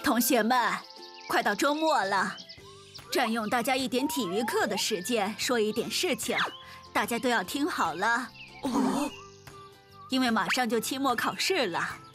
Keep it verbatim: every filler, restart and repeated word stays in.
同学们，快到周末了，占用大家一点体育课的时间，说一点事情，大家都要听好了。哦，因为马上就期末考试了，